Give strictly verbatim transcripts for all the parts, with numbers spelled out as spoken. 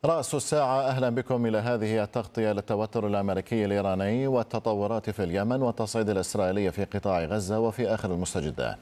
رأس الساعة، أهلا بكم إلى هذه التغطية للتوتر الأمريكي الإيراني والتطورات في اليمن والتصعيد الإسرائيلي في قطاع غزة وفي آخر المستجدات.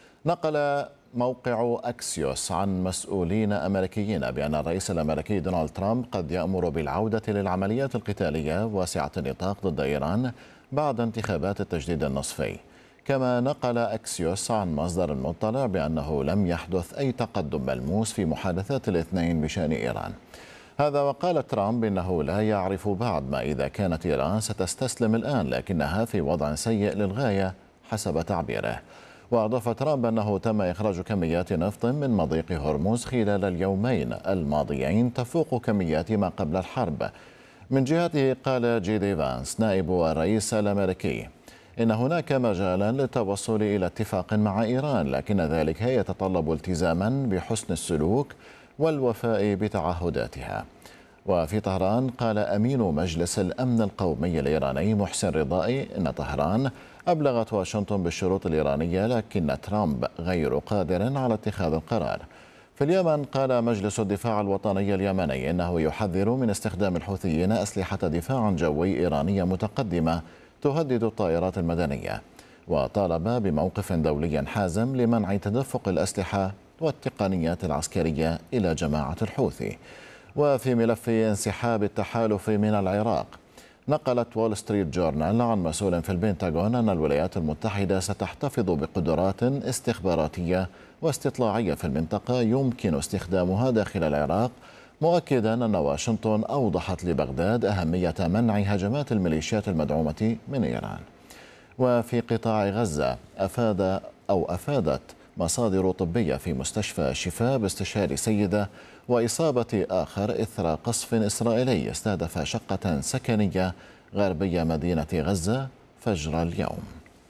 نقل موقع أكسيوس عن مسؤولين أمريكيين بأن الرئيس الأمريكي دونالد ترامب قد يأمر بالعودة للعمليات القتالية واسعة النطاق ضد إيران بعد انتخابات التجديد النصفي. كما نقل أكسيوس عن مصدر مطلع بأنه لم يحدث أي تقدم ملموس في محادثات الاثنين بشأن إيران. هذا وقال ترامب إنه لا يعرف بعد ما إذا كانت إيران ستستسلم الآن، لكنها في وضع سيء للغاية حسب تعبيره. وأضاف ترامب أنه تم إخراج كميات نفط من مضيق هرمز خلال اليومين الماضيين تفوق كميات ما قبل الحرب. من جهته قال جي دي فانس نائب الرئيس الأمريكي إن هناك مجالا للتوصل إلى اتفاق مع إيران، لكن ذلك يتطلب التزاما بحسن السلوك والوفاء بتعهداتها. وفي طهران قال أمين مجلس الأمن القومي الإيراني محسن رضائي إن طهران أبلغت واشنطن بالشروط الإيرانية، لكن ترامب غير قادر على اتخاذ القرار. في اليمن قال مجلس الدفاع الوطني اليمني إنه يحذر من استخدام الحوثيين أسلحة دفاع جوي إيرانية متقدمة تهدد الطائرات المدنية، وطالب بموقف دولي حازم لمنع تدفق الأسلحة والتقنيات العسكرية إلى جماعة الحوثي. وفي ملف انسحاب التحالف من العراق، نقلت وول ستريت جورنال عن مسؤول في البنتاغون أن الولايات المتحدة ستحتفظ بقدرات استخباراتية واستطلاعية في المنطقة يمكن استخدامها داخل العراق، مؤكدا أن واشنطن أوضحت لبغداد أهمية منع هجمات الميليشيات المدعومة من إيران. وفي قطاع غزة، أفاد أو أفادت مصادر طبية في مستشفى شفاء باستشهاد سيدة وإصابة آخر إثر قصف إسرائيلي استهدف شقة سكنية غربية مدينة غزة فجر اليوم.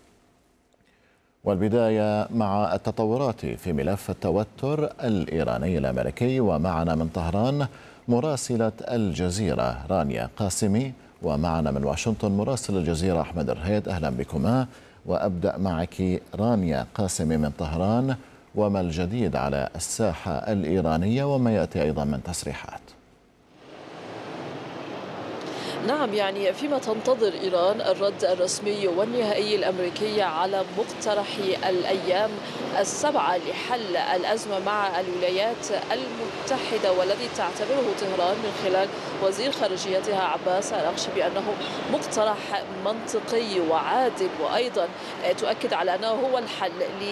والبداية مع التطورات في ملف التوتر الإيراني الأمريكي، ومعنا من طهران مراسلة الجزيرة رانيا قاسمي، ومعنا من واشنطن مراسل الجزيرة أحمد الرهيد. أهلا بكما، وأبدأ معك رانيا قاسمي من طهران، وما الجديد على الساحة الإيرانية وما يأتي أيضا من تصريحات؟ نعم، يعني فيما تنتظر إيران الرد الرسمي والنهائي الأمريكي على مقترح الأيام السبعة لحل الأزمة مع الولايات المتحدة، والذي تعتبره طهران من خلال وزير خارجيتها عباس الأغشي بأنه مقترح منطقي وعادل، وأيضا تؤكد على أنه هو الحل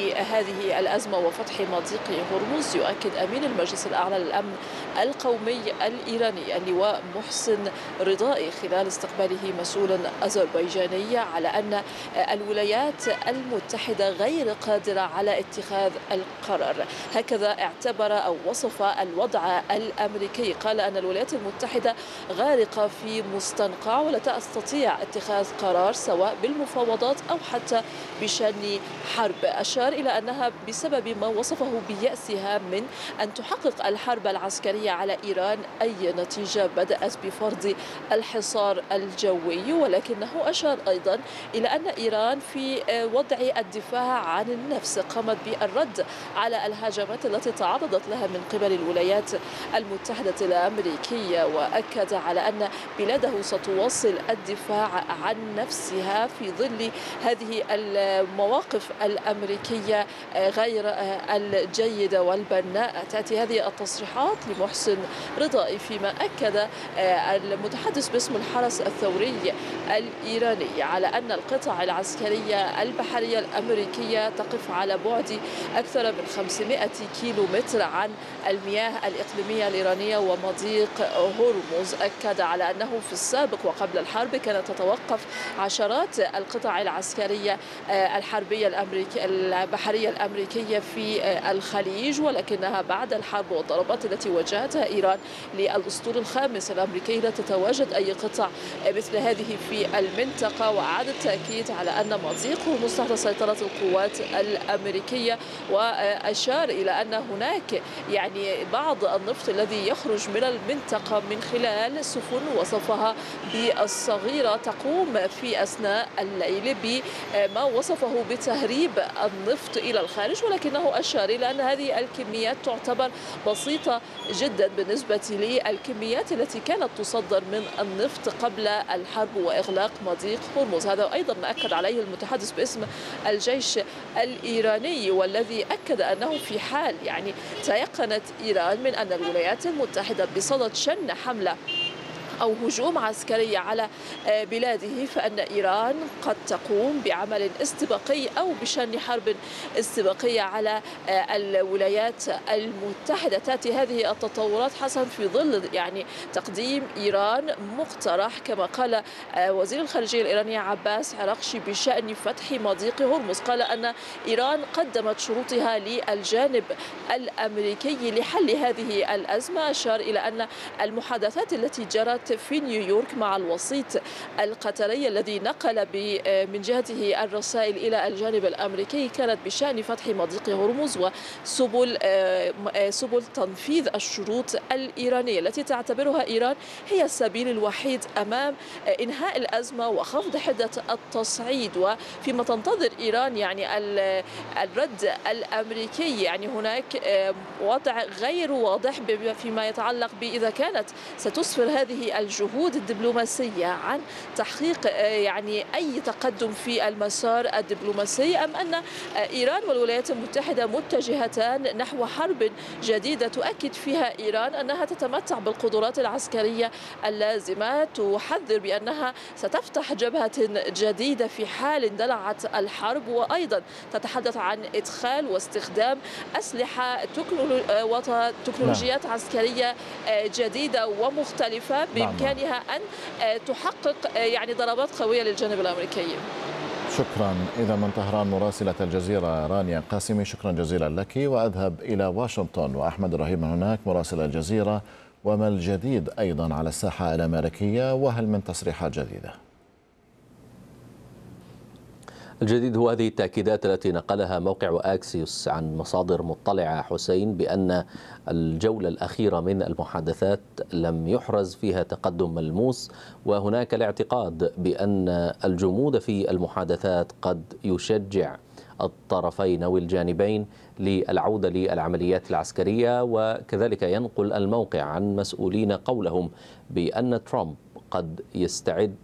لهذه الأزمة وفتح مضيق هرمز. يؤكد أمين المجلس الأعلى للأمن القومي الإيراني اللواء محسن رضائي خلال استقباله مسؤولا أذربيجاني على أن الولايات المتحدة غير قادرة على اتخاذ القرار. هكذا اعتبر أو وصف الوضع الأمريكي، قال أن الولايات المتحدة غارقة في مستنقع ولا تستطيع اتخاذ قرار سواء بالمفاوضات أو حتى بشأن حرب. أشار إلى أنها بسبب ما وصفه بيأسها من أن تحقق الحرب العسكرية على إيران أي نتيجة بدأت بفرض الحصار الجوي، ولكنه أشار أيضا إلى أن إيران في وضع الدفاع عن النفس قامت بالرد على الهجمات التي تعرضت لها من قبل الولايات المتحدة الأمريكية، وأكد على أن بلاده ستواصل الدفاع عن نفسها في ظل هذه المواقف الأمريكية غير الجيدة والبناء. تأتي هذه التصريحات لمحسن رضائي فيما أكد المتحدث باسم الحرس الثوري الإيراني على أن القطع العسكرية البحرية الأمريكية تقف على بعد أكثر من خمسمائة كيلو متر عن المياه الإقليمية الإيرانية ومضيق هرمز. أكد على أنه في السابق وقبل الحرب كانت تتوقف عشرات القطع العسكرية الحربية الأمريكية البحرية الأمريكية في الخليج، ولكنها بعد الحرب والضربات التي واجهتها إيران للأسطول الخامس الأمريكي لا تتواجد أي قطع مثل هذه في المنطقة، وأعاد التأكيد على أن مضيق هرمز تحت سيطرة القوات الأمريكية، وأشار إلى أن هناك يعني بعض النفط الذي يخرج من المنطقة من خلال سفن وصفها بالصغيرة تقوم في أثناء الليل بما وصفه بتهريب النفط إلى الخارج، ولكنه أشار إلى أن هذه الكميات تعتبر بسيطة جدا بالنسبة للكميات التي كانت تصدر من النفط قبل الحرب وإغلاق مضيق هرمز. هذا أيضا ما أكد عليه المتحدث باسم الجيش الإيراني، والذي أكد أنه في حال يعني تيقنت إيران من أن الولايات المتحدة بصدد شن حملة أو هجوم عسكري على بلاده، فأن إيران قد تقوم بعمل استباقي أو بشن حرب استباقية على الولايات المتحدة. تأتي هذه التطورات حسن في ظل يعني تقديم إيران مقترح كما قال وزير الخارجية الإيراني عباس عراقشي بشأن فتح مضيق هرمز. قال أن إيران قدمت شروطها للجانب الأمريكي لحل هذه الأزمة. أشار إلى أن المحادثات التي جرت في نيويورك مع الوسيط القطري الذي نقل من جهته الرسائل إلى الجانب الأمريكي كانت بشأن فتح مضيق هرمز وسبل سبل تنفيذ الشروط الإيرانية التي تعتبرها إيران هي السبيل الوحيد أمام إنهاء الأزمة وخفض حدة التصعيد. وفيما تنتظر إيران يعني الرد الأمريكي، يعني هناك وضع غير واضح فيما يتعلق بإذا كانت ستسفر هذه الجهود الدبلوماسية عن تحقيق يعني أي تقدم في المسار الدبلوماسي، أم أن إيران والولايات المتحدة متجهتان نحو حرب جديدة تؤكد فيها إيران أنها تتمتع بالقدرات العسكرية اللازمة. تحذر بأنها ستفتح جبهة جديدة في حال اندلعت الحرب، وأيضا تتحدث عن إدخال واستخدام أسلحة وتكنولوجيات عسكرية جديدة ومختلفة بإمكانها أن تحقق يعني ضربات قوية للجانب الأمريكي. شكرا. إذا من طهران مراسلة الجزيرة رانيا قاسمي، شكرا جزيلا لك. وأذهب إلى واشنطن وأحمد الرهيب من هناك مراسل الجزيرة. وما الجديد أيضا على الساحة الأمريكية، وهل من تصريحات جديدة؟ الجديد هو هذه التأكيدات التي نقلها موقع أكسيوس عن مصادر مطلعة حسين بأن الجولة الأخيرة من المحادثات لم يحرز فيها تقدم ملموس، وهناك الاعتقاد بأن الجمود في المحادثات قد يشجع الطرفين أو الجانبين للعودة للعمليات العسكرية. وكذلك ينقل الموقع عن مسؤولين قولهم بأن ترامب قد يستعد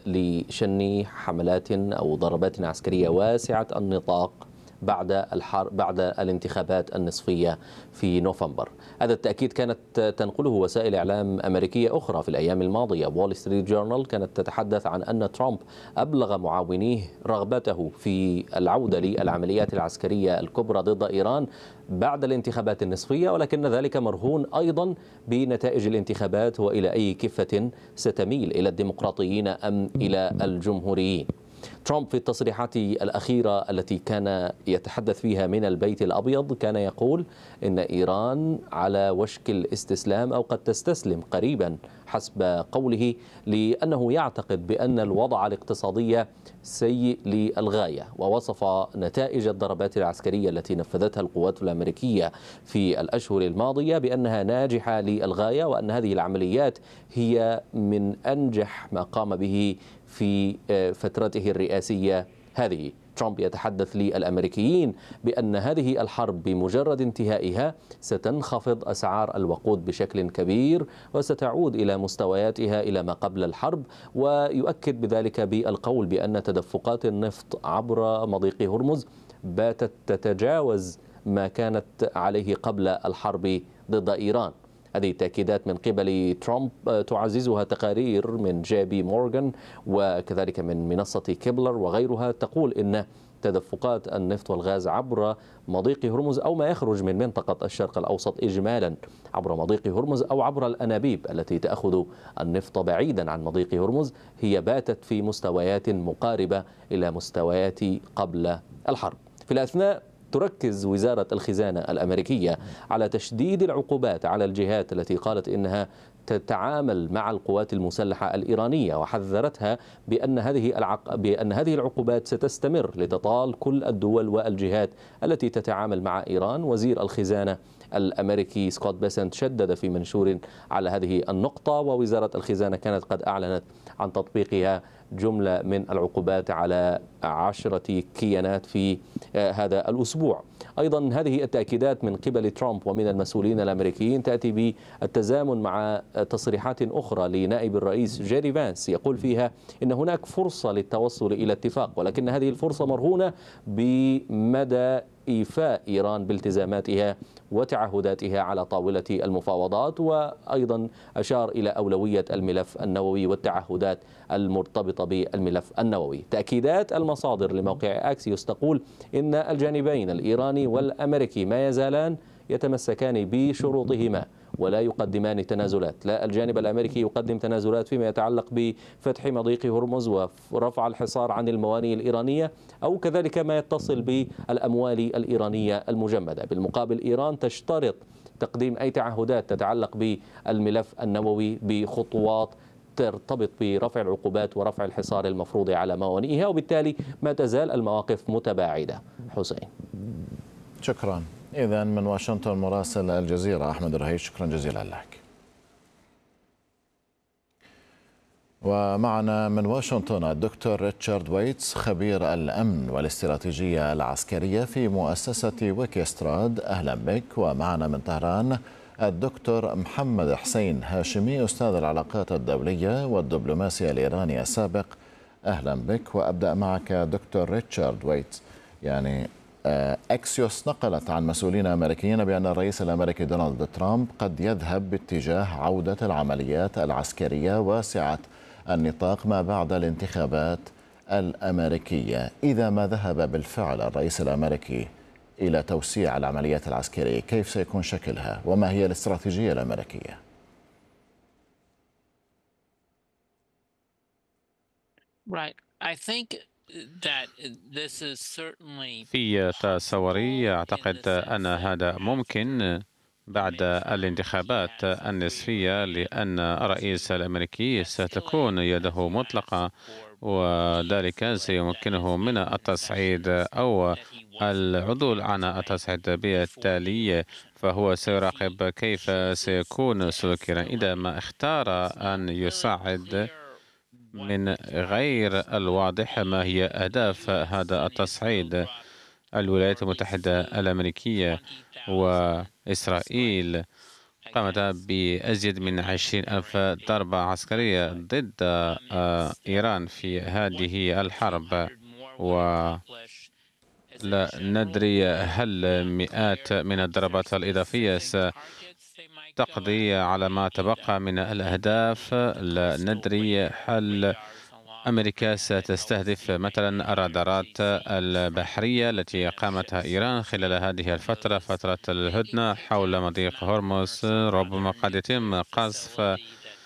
لشن حملات أو ضربات عسكرية واسعة النطاق بعد الحرب بعد الانتخابات النصفية في نوفمبر. هذا التأكيد كانت تنقله وسائل إعلام أمريكية أخرى في الأيام الماضية. وول ستريت جورنال كانت تتحدث عن أن ترامب أبلغ معاونيه رغبته في العودة للعمليات العسكرية الكبرى ضد إيران بعد الانتخابات النصفية، ولكن ذلك مرهون أيضا بنتائج الانتخابات وإلى أي كفة ستميل، إلى الديمقراطيين أم إلى الجمهوريين. ترامب في التصريحات الأخيرة التي كان يتحدث فيها من البيت الأبيض كان يقول إن إيران على وشك الاستسلام أو قد تستسلم قريبا حسب قوله، لأنه يعتقد بأن الوضع الاقتصادي سيء للغاية. ووصف نتائج الضربات العسكرية التي نفذتها القوات الأمريكية في الأشهر الماضية بأنها ناجحة للغاية، وأن هذه العمليات هي من أنجح ما قام به في فترته الرئاسية هذه. ترامب يتحدث للأمريكيين بأن هذه الحرب بمجرد انتهائها ستنخفض أسعار الوقود بشكل كبير وستعود إلى مستوياتها إلى ما قبل الحرب، ويؤكد بذلك بالقول بأن تدفقات النفط عبر مضيق هرمز باتت تتجاوز ما كانت عليه قبل الحرب ضد إيران. هذه التأكيدات من قبل ترامب تعززها تقارير من جي بي مورغان وكذلك من منصة كيبلر وغيرها تقول إن تدفقات النفط والغاز عبر مضيق هرمز أو ما يخرج من منطقة الشرق الأوسط إجمالا عبر مضيق هرمز أو عبر الأنابيب التي تأخذ النفط بعيدا عن مضيق هرمز هي باتت في مستويات مقاربة إلى مستويات قبل الحرب. في الأثناء تركز وزارة الخزانة الأمريكية على تشديد العقوبات على الجهات التي قالت إنها تتعامل مع القوات المسلحة الإيرانية، وحذرتها بأن هذه العق... بأن هذه العقوبات ستستمر لتطال كل الدول والجهات التي تتعامل مع إيران. وزير الخزانة الأمريكي سكوت بيسنت شدد في منشور على هذه النقطة، ووزارة الخزانة كانت قد أعلنت عن تطبيقها جملة من العقوبات على عشرة كيانات في هذا الأسبوع. أيضا هذه التأكيدات من قبل ترامب ومن المسؤولين الأمريكيين تأتي بالتزامن مع تصريحات أخرى لنائب الرئيس جيري فانس يقول فيها إن هناك فرصة للتوصل إلى اتفاق، ولكن هذه الفرصة مرهونة بمدى إيفاء إيران بالتزاماتها وتعهداتها على طاولة المفاوضات. وأيضا أشار إلى أولوية الملف النووي والتعهدات المرتبطة بالملف النووي. تأكيدات المصادر لموقع أكسيوس تقول إن الجانبين الإيراني والأمريكي ما يزالان يتمسكان بشروطهما ولا يقدمان تنازلات. لا الجانب الأمريكي يقدم تنازلات فيما يتعلق بفتح مضيق هرمز ورفع الحصار عن الموانئ الإيرانية أو كذلك ما يتصل بالأموال الإيرانية المجمدة. بالمقابل إيران تشترط تقديم أي تعهدات تتعلق بالملف النووي بخطوات ترتبط برفع العقوبات ورفع الحصار المفروض على موانئها، وبالتالي ما تزال المواقف متباعدة. حسين. شكرا. إذا من واشنطن مراسل الجزيرة أحمد الرهيش، شكرا جزيلا لك. ومعنا من واشنطن الدكتور ريتشارد ويتس خبير الأمن والاستراتيجية العسكرية في مؤسسة ويكيستراد، أهلا بك. ومعنا من طهران الدكتور محمد حسين هاشمي أستاذ العلاقات الدولية والدبلوماسيا الإيراني السابق، أهلا بك. وأبدأ معك دكتور ريتشارد ويتس. يعني أكسيوس نقلت عن مسؤولين أمريكيين بأن الرئيس الأمريكي دونالد ترامب قد يذهب باتجاه عودة العمليات العسكرية واسعة النطاق ما بعد الانتخابات الأمريكية. إذا ما ذهب بالفعل الرئيس الأمريكي إلى توسيع العمليات العسكرية، كيف سيكون شكلها وما هي الاستراتيجية الأمريكية؟ Right. I think في تصوري أعتقد أن هذا ممكن بعد الانتخابات النصفية، لأن الرئيس الأمركي ستكون يده مطلقة، وذلك سيمكنه من التصعيد أو العدول عن التصعيد. بالتالي فهو سيراقب كيف سيكون سلوك إيران إذا ما اختار أن يصعد. من غير الواضح ما هي أهداف هذا التصعيد. الولايات المتحدة الأمريكية وإسرائيل قامت بأزيد من عشرين ألف ضربة عسكرية ضد إيران في هذه الحرب، ولا ندري هل مئات من الضربات الإضافية تقضي على ما تبقى من الأهداف. لا ندري هل أمريكا ستستهدف مثلا الرادارات البحرية التي قامتها إيران خلال هذه الفترة، فترة الهدنة حول مضيق هرمز. ربما قد يتم قصف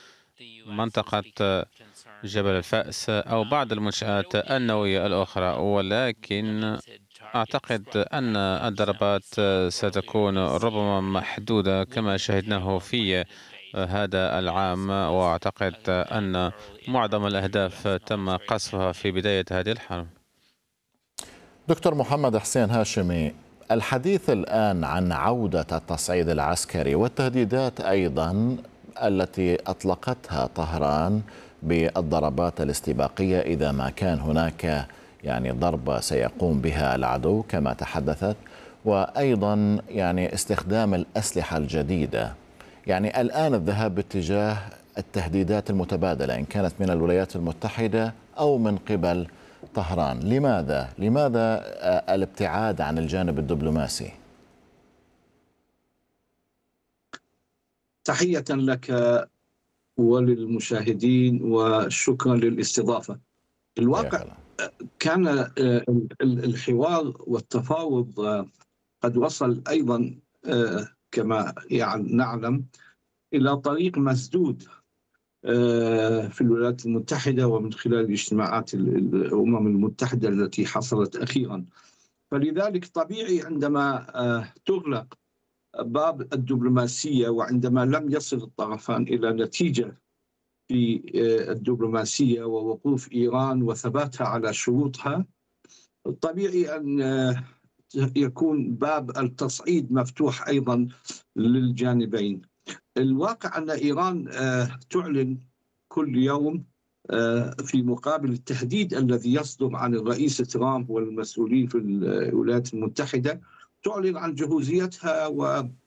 منطقة جبل الفأس أو بعض المنشآت النووية الأخرى، ولكن أعتقد أن الضربات ستكون ربما محدودة كما شهدناه في هذا العام، وأعتقد أن معظم الأهداف تم قصفها في بداية هذه الحرب. دكتور محمد حسين هاشمي، الحديث الآن عن عودة التصعيد العسكري والتهديدات أيضا التي أطلقتها طهران بالضربات الاستباقية إذا ما كان هناك يعني ضربة سيقوم بها العدو كما تحدثت، وأيضا يعني استخدام الأسلحة الجديدة. يعني الآن الذهاب باتجاه التهديدات المتبادلة إن كانت من الولايات المتحدة أو من قبل طهران، لماذا؟ لماذا الابتعاد عن الجانب الدبلوماسي؟ تحية لك وللمشاهدين وشكرا للاستضافة. الواقع كان الحوار والتفاوض قد وصل أيضا كما يعني نعلم إلى طريق مسدود في الولايات المتحدة، ومن خلال اجتماعات الأمم المتحدة التي حصلت أخيرا. فلذلك طبيعي عندما تغلق باب الدبلوماسية وعندما لم يصل الطرفان إلى نتيجة في الدبلوماسية ووقوف إيران وثباتها على شروطها، طبيعي أن يكون باب التصعيد مفتوح أيضا للجانبين. الواقع أن إيران تعلن كل يوم في مقابل التهديد الذي يصدر عن الرئيس ترامب والمسؤولين في الولايات المتحدة، تعلن عن جهوزيتها